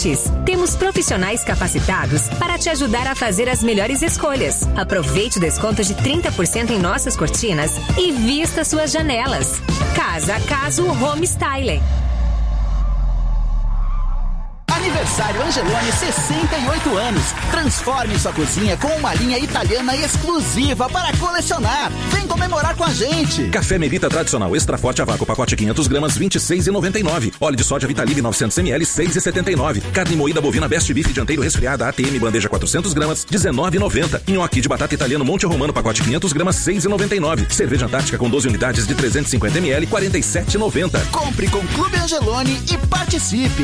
limites. Temos profissionais capacitados para te ajudar a fazer as melhores escolhas. Aproveite o desconto de 30% em nossas cortinas e vista suas janelas. Casa a Caso Home Styling. Aniversário Angeloni, 68 anos. Transforme sua cozinha com uma linha italiana exclusiva para colecionar. Vem comemorar com a gente. Café Melita tradicional extra forte a vácuo, pacote 500 gramas, 26,99. Óleo de soja Vitalib 900 ml, 6,79. Carne moída bovina Best Beef dianteiro resfriada ATM bandeja 400 gramas, 19,90. Nhoque de batata italiano Monte Romano, pacote 500 gramas, 6,99. Cerveja Antártica com 12 unidades de 350 ml, 47,90. Compre com Clube Angeloni e participe.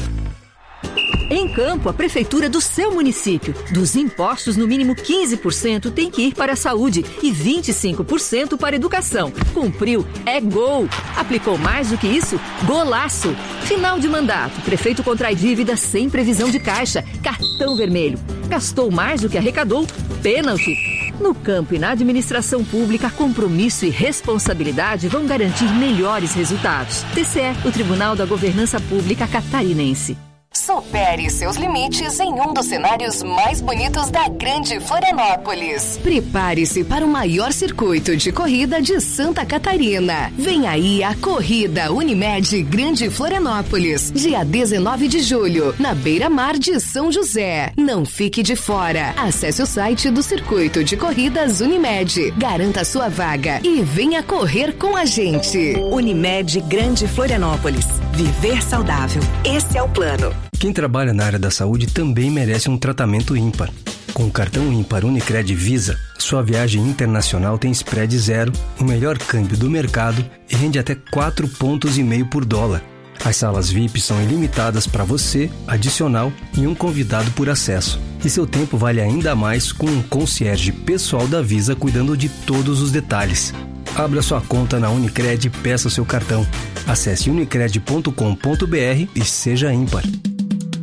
Em Campo, a prefeitura do seu município. Dos impostos, no mínimo 15% tem que ir para a saúde e 25% para a educação. Cumpriu, é gol. Aplicou mais do que isso? Golaço. Final de mandato, prefeito contrai dívida sem previsão de caixa. Cartão vermelho. Gastou mais do que arrecadou? Pênalti. No campo e na administração pública, compromisso e responsabilidade vão garantir melhores resultados. TCE, o Tribunal da Governança Pública Catarinense. Supere seus limites em um dos cenários mais bonitos da Grande Florianópolis. Prepare-se para o maior circuito de corrida de Santa Catarina. Vem aí a Corrida Unimed Grande Florianópolis, dia 19 de julho, na beira-mar de São José. Não fique de fora. Acesse o site do Circuito de Corridas Unimed. Garanta sua vaga e venha correr com a gente. Unimed Grande Florianópolis. Viver saudável. Esse é o plano. Quem trabalha na área da saúde também merece um tratamento ímpar. Com o cartão ímpar Unicred Visa, sua viagem internacional tem spread zero, o melhor câmbio do mercado e rende até 4,5 pontos por dólar. As salas VIP são ilimitadas para você, adicional e um convidado por acesso. E seu tempo vale ainda mais com um concierge pessoal da Visa cuidando de todos os detalhes. Abra sua conta na Unicred e peça seu cartão. Acesse unicred.com.br e seja ímpar.